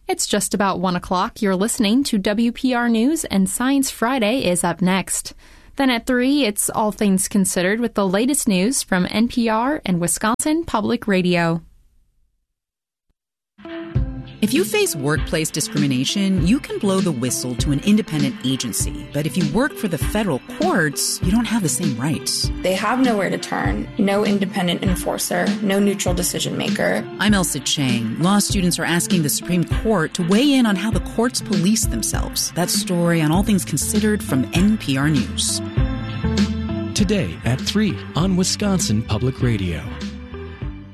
It's just about 1 o'clock. You're listening to WPR News, and Science Friday is up next. Then at 3, it's All Things Considered with the latest news from NPR and Wisconsin Public Radio. If you face workplace discrimination, you can blow the whistle to an independent agency. But if you work for the federal courts, you don't have the same rights. They have nowhere to turn, no independent enforcer, no neutral decision maker. I'm Elsa Chang. Law students are asking the Supreme Court to weigh in on how the courts police themselves. That story on All Things Considered from NPR News. Today at 3 on Wisconsin Public Radio.